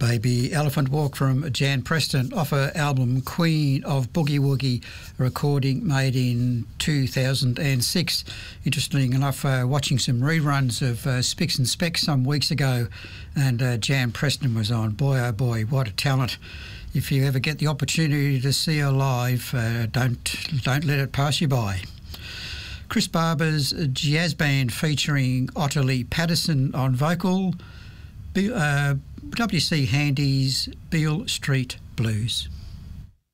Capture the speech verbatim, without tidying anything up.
Baby Elephant Walk from Jan Preston off her album Queen of Boogie Woogie, a recording made in two thousand six. Interesting enough, uh, watching some reruns of uh, Spicks and Specks some weeks ago, and uh, Jan Preston was on. Boy, oh boy, what a talent. If you ever get the opportunity to see her live, uh, don't, don't let it pass you by. Chris Barber's jazz band featuring Ottilie Patterson on vocal, uh, W C Handy's Beale Street Blues.